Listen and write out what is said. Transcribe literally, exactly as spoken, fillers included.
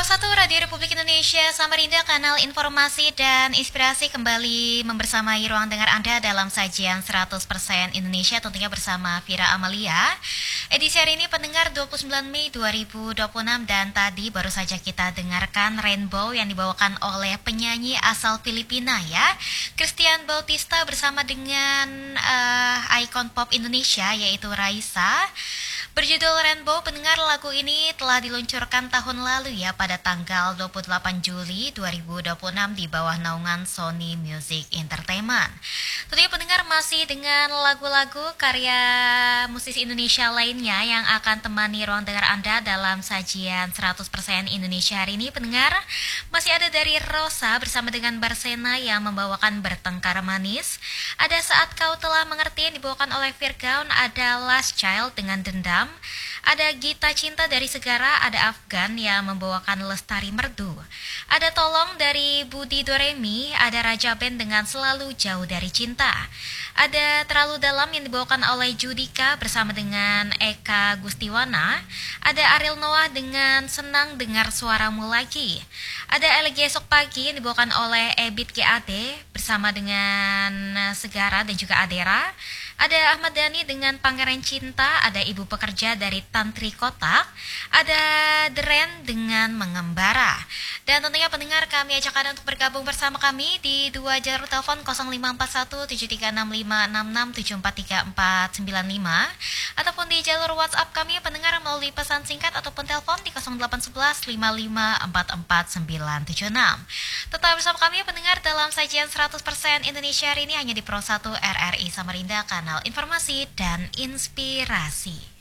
satu Radio Republik Indonesia Samarinda, kanal informasi dan inspirasi kembali membersamai ruang dengar Anda dalam sajian seratus persen Indonesia, tentunya bersama Vira Amalia. Edisi hari ini pendengar dua puluh sembilan Mei dua ribu dua puluh enam, dan tadi baru saja kita dengarkan Rainbow yang dibawakan oleh penyanyi asal Filipina ya, Christian Bautista bersama dengan uh, ikon pop Indonesia yaitu Raisa. Berjudul Rainbow, pendengar, lagu ini telah diluncurkan tahun lalu ya, pada tanggal dua puluh delapan Juli dua ribu dua puluh enam di bawah naungan Sony Music Entertainment. Tentunya pendengar masih dengan lagu-lagu karya musisi Indonesia lainnya yang akan temani ruang dengar Anda dalam sajian seratus persen Indonesia hari ini. Pendengar, masih ada dari Rosa bersama dengan Barsena yang membawakan Bertengkar Manis. Ada Saat Kau Telah Mengerti yang dibawakan oleh Virgaun. Ada Last Child dengan Dendam. Ada Gita Cinta dari Segara, ada Afgan yang membawakan Lestari Merdu. Ada Tolong dari Budi Doremi, ada Raja Band dengan Selalu Jauh Dari Cinta. Ada Terlalu Dalam yang dibawakan oleh Judika bersama dengan Eka Gustiwana. Ada Ariel Noah dengan Senang Dengar Suaramu Lagi. Ada Elegi Esok Pagi yang dibawakan oleh Ebit G A D bersama dengan Segara dan juga Adera. Ada Ahmad Dhani dengan Pangeran Cinta, ada Ibu Pekerja dari Tantri Kotak, ada Dren dengan Mengembara. Dan tentunya pendengar, kami ajak Anda untuk bergabung bersama kami di dua jalur telepon nol lima empat satu tujuh tiga enam lima enam enam tujuh empat tiga empat sembilan lima ataupun di jalur WhatsApp kami pendengar melalui pesan singkat ataupun telepon di nol delapan satu satu lima lima empat empat sembilan tujuh enam. Tetap bersama kami pendengar dalam sajian seratus persen Indonesia hari ini hanya di Pro satu R R I Samarinda, kanal informasi dan inspirasi.